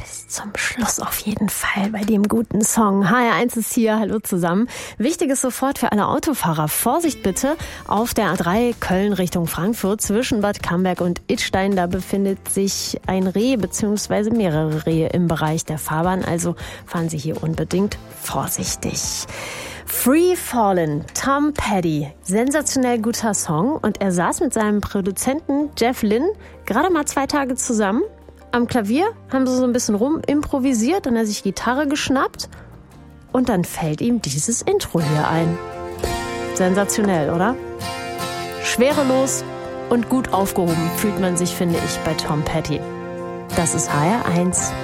Bis zum Schluss auf jeden Fall bei dem guten Song. HR1 ist hier, hallo zusammen. Wichtiges sofort für alle Autofahrer. Vorsicht bitte auf der A3 Köln Richtung Frankfurt zwischen Bad Camberg und Idstein. Da befindet sich ein Reh bzw. mehrere Rehe im Bereich der Fahrbahn. Also fahren Sie hier unbedingt vorsichtig. Free Fallin', Tom Petty. Sensationell guter Song. Und er saß mit seinem Produzenten Jeff Lynne gerade mal 2 Tage zusammen. Am Klavier haben sie so ein bisschen rumimprovisiert, dann hat er sich Gitarre geschnappt und dann fällt ihm dieses Intro hier ein. Sensationell, oder? Schwerelos und gut aufgehoben fühlt man sich, finde ich, bei Tom Petty. Das ist HR1.